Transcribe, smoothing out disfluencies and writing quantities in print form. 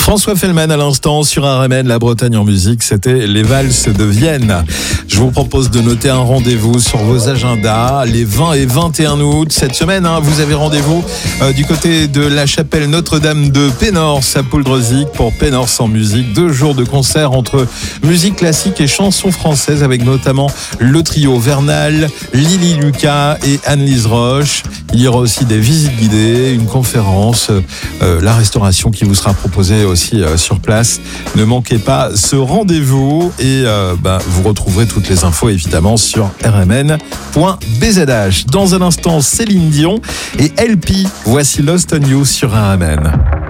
François Fellman à l'instant sur RMN, la Bretagne en musique, c'était les valses de Vienne. Je vous propose de noter un rendez-vous sur vos agendas, les 20 et 21 août. Cette semaine, vous avez rendez-vous du côté de la chapelle Notre-Dame de Pénors à Poudrezic pour Pénors en musique. 2 jours de concert entre musique classique et chansons françaises avec notamment le trio Vernal, Lily Lucas et Anne-Lise Roche. Il y aura aussi des visites guidées, une conférence, la restauration qui vous sera proposée aussi sur place. Ne manquez pas ce rendez-vous et vous retrouverez toutes les infos évidemment sur rmn.bzh. Dans un instant, Céline Dion et LP. Voici Lost on You sur RMN.